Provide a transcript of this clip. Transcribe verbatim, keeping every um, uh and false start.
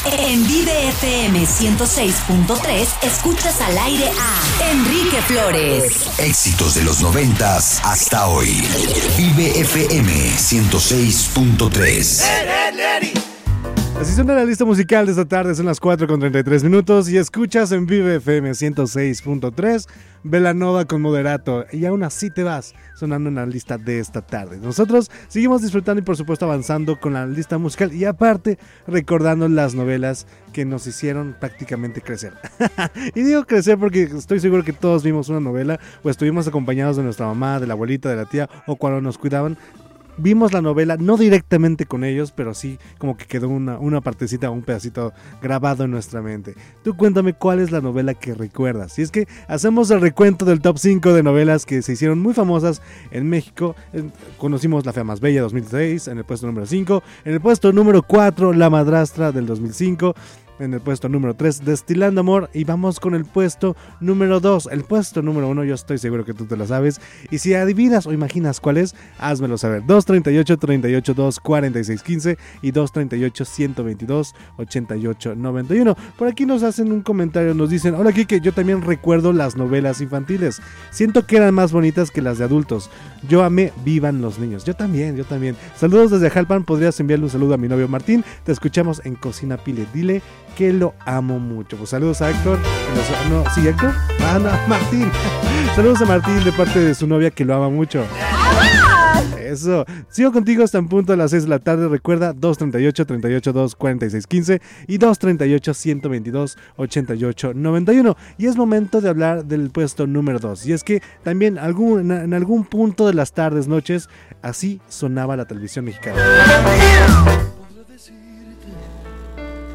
En Vive F M ciento seis punto tres escuchas al aire a Enrique Flores. Éxitos de los noventas hasta hoy. Vive F M ciento seis punto tres. Así suena la lista musical de esta tarde, son las cuatro con treinta y tres minutos y escuchas en Vive F M ciento seis punto tres Belanova con Moderato y aún así te vas sonando en la lista de esta tarde. Nosotros seguimos disfrutando y por supuesto avanzando con la lista musical y aparte recordando las novelas que nos hicieron prácticamente crecer. Y digo crecer porque estoy seguro que todos vimos una novela o estuvimos acompañados de nuestra mamá, de la abuelita, de la tía o cuando nos cuidaban. Vimos la novela, no directamente con ellos, pero sí como que quedó una, una partecita, un pedacito grabado en nuestra mente. Tú cuéntame cuál es la novela que recuerdas. Si es que hacemos el recuento del top cinco de novelas que se hicieron muy famosas en México. Eh, conocimos La Fea Más Bella dos mil seis en el puesto número cinco. En el puesto número cuatro, La Madrastra del dos mil cinco. En el puesto número tres, Destilando Amor. Y vamos con el puesto número dos. El puesto número uno, yo estoy seguro que tú te lo sabes. Y si adivinas o imaginas cuál es, házmelo saber. dos treinta y ocho, treinta y ocho, dos cuarenta y seis, quince y dos treinta y ocho, ciento veintidós, ochenta y ocho, noventa y uno. Por aquí nos hacen un comentario, nos dicen: hola Kike, yo también recuerdo las novelas infantiles. Siento que eran más bonitas que las de adultos. Yo amé Vivan los Niños. Yo también, yo también. Saludos desde Jalpan. Podrías enviarle un saludo a mi novio Martín. Te escuchamos en Cocina Pile. Dile que lo amo mucho. Pues saludos a Héctor. No, ¿sí, Héctor? Ah, no, Martín. Saludos a Martín de parte de su novia que lo ama mucho. Eso. Sigo contigo hasta en punto a las seis de la tarde. Recuerda, dos treinta y ocho, treinta y ocho, dos cuarenta y seis, quince y dos treinta y ocho, ciento veintidós, ochenta y ocho, noventa y uno. Y es momento de hablar del puesto número dos. Y es que también algún, en algún punto de las tardes, noches, así sonaba la televisión mexicana.